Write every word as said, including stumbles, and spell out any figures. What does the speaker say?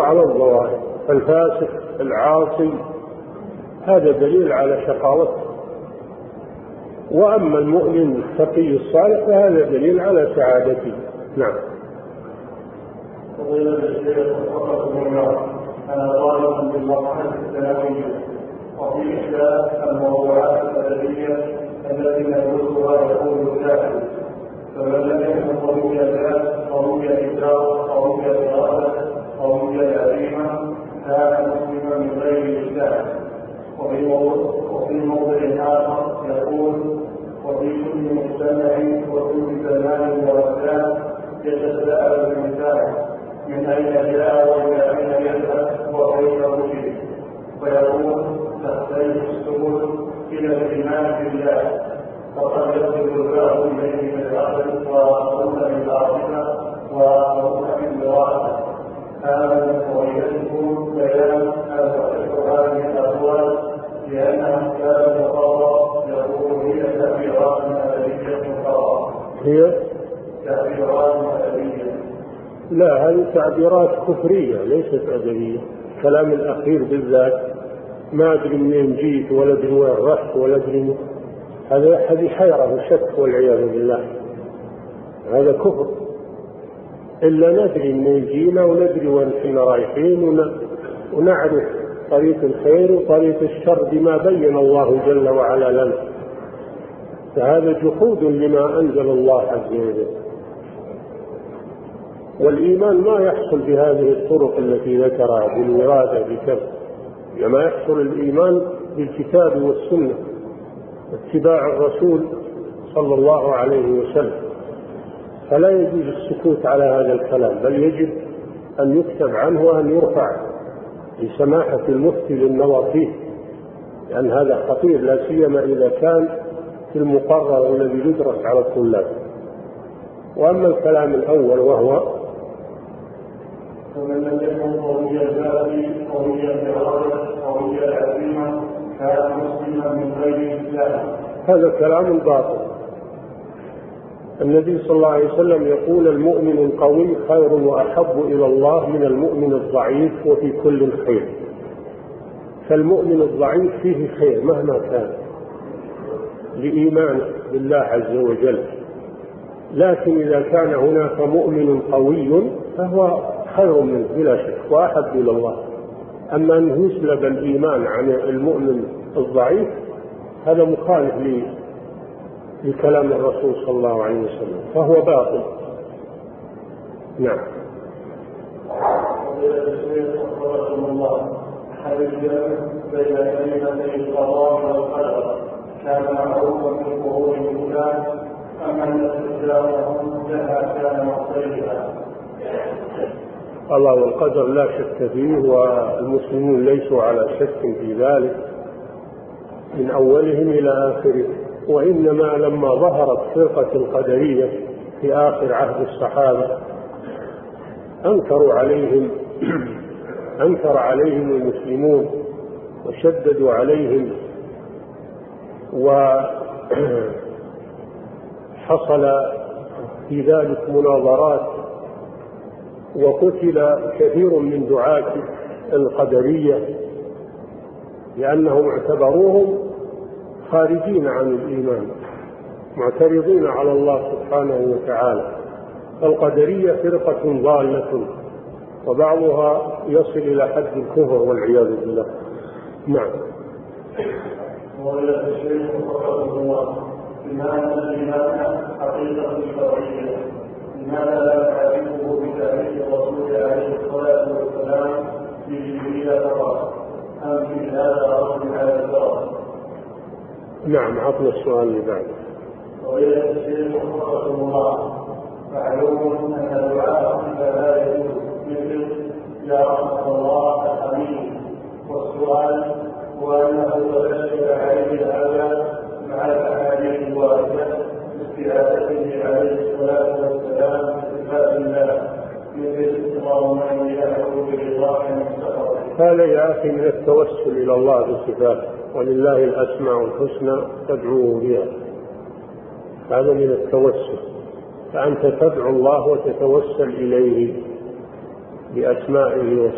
على الظواهر. الفاسق العاصي هذا دليل على شقاوته، وأما المؤمن التقي الصالح فهذا دليل على سعادته. نعم. فضيلة الشيخ وفقكم الله، أنا طالب بالمرحلة الثانوية، وفي إحدى الموضوعات الأدبية التي ندرسها يقول الكاتب: فمن لم يكن قوي الذات قوي الإدراك قوي الإرادة قوي العزيمة كان مسلما من غير إسلام. وفي موضع آخر يقول: وفي كل مجتمع وكل زمان ومكان يتساءل الإنسان من أين جاء وإلى أين يذهب وكيف وجد، ويقول: تختلف السبل إلى الإيمان بالله، وقد يصل الباب إليه بالعقل وآخرون بالعاطفة وآخرون بالوراثة. هذا من فضيلتكم بيان ما تصح هذه الأقوال، لأنها كانت مقررة يقول هي تأثيرات أدبية مقررة. هي تأثيرات أدبية. لا، هذه تعبيرات كفرية ليست أدبية. الكلام الأخير بالذات ما أدري منين جيت ولا أدري وين رحت ولا أدري، هذا هذه حيرة وشك والعياذ بالله، هذا كفر. إلا ندري منين جينا وندري وين حنا رايحين ونعرف طريق الخير وطريق الشر بما بين الله جل وعلا لنا، فهذا جحود لما أنزل الله عز وجل. والإيمان ما يحصل بهذه الطرق التي ذكرها بالوراثة بكذا، لما يحصل الإيمان بالكتاب والسنة اتباع الرسول صلى الله عليه وسلم. فلا يجوز السكوت على هذا الكلام، بل يجب أن يكتب عنه وأن يرفع لسماحة المفتي للنظر فيه، لأن هذا خطير، لا سيما إذا كان في المقرر الذي يدرس على الطلاب. وأما الكلام الأول وهو: ومن لم يكن قوي الذات قوي الإرادة قوي العزيمة كان مسلما من غير إسلام، هذا كلام باطل. النبي صلى الله عليه وسلم يقول: المؤمن القوي خير وأحب إلى الله من المؤمن الضعيف وفي كل خير. فالمؤمن الضعيف فيه خير مهما كان لإيمانه بالله عز وجل، لكن إذا كان هناك مؤمن قوي فهو خير منه بلا شك وأحب إلى الله. أما أن يسلب الإيمان عن المؤمن الضعيف هذا مخالف لكلام الرسول صلى الله عليه وسلم، فهو باطل. نعم. هل الجمع بين كلمتي القضاء والقدر كان معروفا في القرون الأولى أم أن استخدامهم لها كان مختلفا؟ الله والقدر لا شك فيه، والمسلمون ليسوا على شك في ذلك من أولهم إلى آخره، وإنما لما ظهرت فرقة القدرية في آخر عهد الصحابة أنكروا عليهم أنكر عليهم المسلمون وشددوا عليهم، وحصل في ذلك مناظرات، وقتل كثير من دعاة القدرية لأنهم اعتبروهم خارجين عن الإيمان معترضين على الله سبحانه وتعالى. القدرية فرقة ضالة وبعضها يصل إلى حد الكفر والعياذ بالله. نعم. وإلى الشيخ رحمه الله: لماذا الإيمان حقيقة شرعية؟ لماذا لا نعرفه بتاريخ الرسول عليه الصلاة والسلام في جبريل فقط أم في هذا الرجل على الفرق؟ نعم، عطنا السؤال اللي بعده. وإلى الشيخ رحمه الله: معلوم أن الدعاء لا يجوز، مثل يا رحمة الله الحميد، والسؤال هو أنه تبشر عليه هذا مع الأحاديث الواردة باستعادته عليه الصلاة والسلام بصفات الله، مثل اللهم إني أعوذ برضاك من سخطك. هذا يا أخي من التوسل إلى الله بصفاته، ولله الأسماء الحسنى فادعوه بها، هذا من التوسل. فأنت تدعو الله وتتوسل إليه بأسمائه